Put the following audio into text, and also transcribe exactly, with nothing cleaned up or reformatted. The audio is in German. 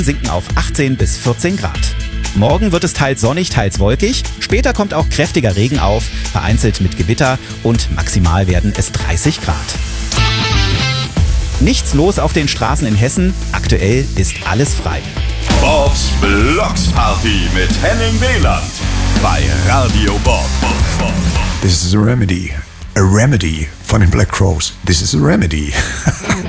sinken auf achtzehn bis vierzehn Grad. Morgen wird es teils sonnig, teils wolkig. Später kommt auch kräftiger Regen auf, vereinzelt mit Gewitter, und maximal werden es dreißig Grad. Nichts los auf den Straßen in Hessen. Aktuell ist alles frei. Bobs Blocksparty mit Henning Wieland bei Radio Bob. This is a remedy. A remedy von den Black Crowes. This is a remedy.